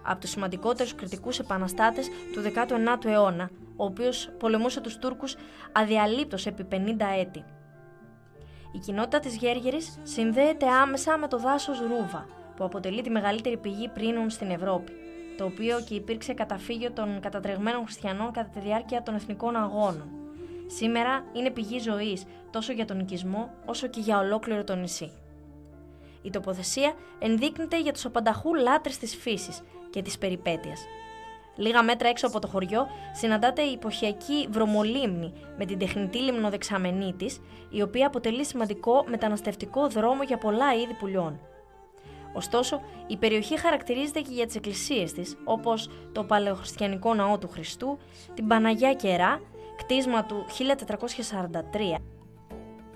από τους σημαντικότερους κριτικούς επαναστάτες του 19ου αιώνα, ο οποίος πολεμούσε τους Τούρκους αδιαλείπτως επί 50 έτη. Η κοινότητα της Γέργερης συνδέεται άμεσα με το δάσος Ρούβα, που αποτελεί τη μεγαλύτερη πηγή πρίνων στην Ευρώπη, το οποίο και υπήρξε καταφύγιο των κατατρεγμένων χριστιανών κατά τη διάρκεια των εθνικών αγώνων. Σήμερα είναι πηγή ζωής τόσο για τον οικισμό όσο και για ολόκληρο το νησί. Η τοποθεσία ενδείκνυται για τους απανταχού λάτρες της φύσης και της περιπέτειας. Λίγα μέτρα έξω από το χωριό συναντάται η εποχιακή βρωμολίμνη με την τεχνητή λιμνοδεξαμενή της, η οποία αποτελεί σημαντικό μεταναστευτικό δρόμο για πολλά είδη πουλιών. Ωστόσο, η περιοχή χαρακτηρίζεται και για τις εκκλησίες της, όπως το Παλαιοχριστιανικό Ναό του Χριστού, την Παναγιά Κερά, κτίσμα του 1443,